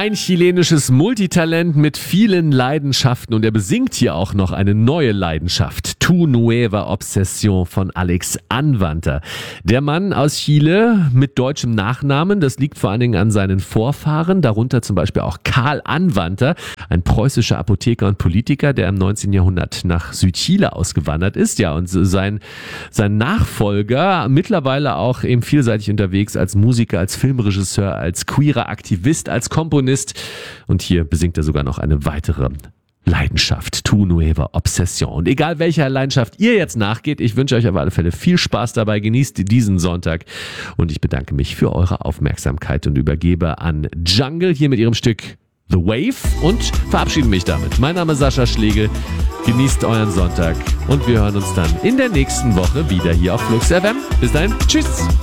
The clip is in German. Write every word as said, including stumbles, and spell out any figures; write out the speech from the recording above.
Ein chilenisches Multitalent mit vielen Leidenschaften und er besingt hier auch noch eine neue Leidenschaft. Tu Nueva Obsesión von Alex Anwandter. Der Mann aus Chile mit deutschem Nachnamen, das liegt vor allen Dingen an seinen Vorfahren, darunter zum Beispiel auch Karl Anwandter, ein preußischer Apotheker und Politiker, der im neunzehnten Jahrhundert nach Südchile ausgewandert ist. Ja, und sein, sein Nachfolger, mittlerweile auch eben vielseitig unterwegs als Musiker, als Filmregisseur, als queerer Aktivist, als Komponist. Und hier besingt er sogar noch eine weitere Leidenschaft, Tu Nueva Obsesión. Und egal welcher Leidenschaft ihr jetzt nachgeht, ich wünsche euch auf alle Fälle viel Spaß dabei, genießt diesen Sonntag und ich bedanke mich für eure Aufmerksamkeit und übergebe an Jungle hier mit ihrem Stück The Wave und verabschiede mich damit. Mein Name ist Sascha Schlegel, genießt euren Sonntag und wir hören uns dann in der nächsten Woche wieder hier auf Flux F M. Bis dahin, tschüss!